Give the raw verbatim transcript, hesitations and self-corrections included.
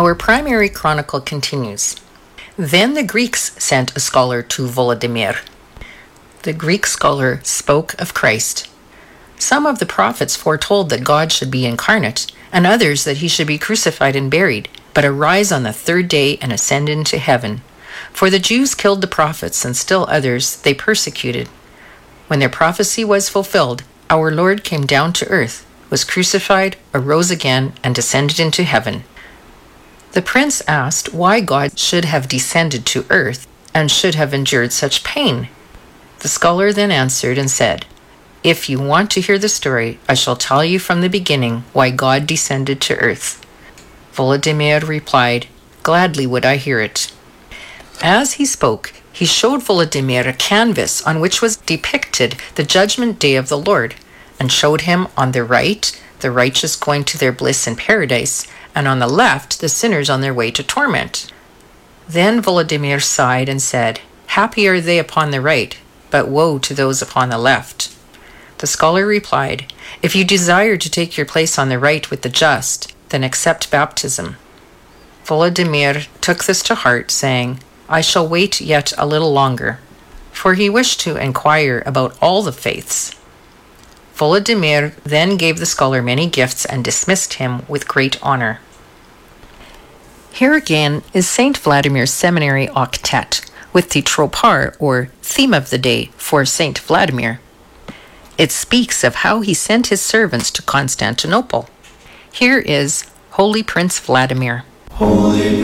Our primary chronicle continues. Then the Greeks sent a scholar to Volodymyr. The Greek scholar spoke of Christ. Some of the prophets foretold that God should be incarnate, and others that he should be crucified and buried, but arise on the third day and ascend into heaven. For the Jews killed the prophets, and still others they persecuted. When their prophecy was fulfilled, our Lord came down to earth, was crucified, arose again, and descended into heaven. The prince asked why God should have descended to earth and should have endured such pain. The scholar then answered and said, "If you want to hear the story, I shall tell you from the beginning why God descended to earth." Volodymyr replied, "Gladly would I hear it." As he spoke, he showed Volodymyr a canvas on which was depicted the judgment day of the Lord, and showed him on the right the righteous going to their bliss in paradise, and on the left the sinners on their way to torment. Then Volodymyr sighed and said, "Happy are they upon the right, but woe to those upon the left." The scholar replied, "If you desire to take your place on the right with the just, then accept baptism." Volodymyr took this to heart, saying, "I shall wait yet a little longer," for he wished to inquire about all the faiths. Volodymyr then gave the scholar many gifts and dismissed him with great honor. Here again is Saint Vladimir's Seminary Octet, with the tropar, or theme of the day, for Saint Vladimir. It speaks of how he sent his servants to Constantinople. Here is Holy Prince Vladimir. Holy